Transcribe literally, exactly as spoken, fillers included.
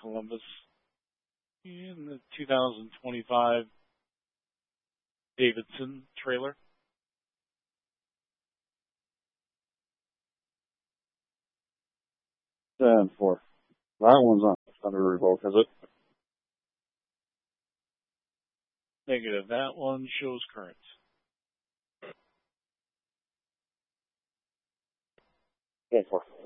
Columbus. In the two thousand twenty-five Davidson trailer. ten four. That one's not under revoke, is it? Negative. That one shows current. ten four.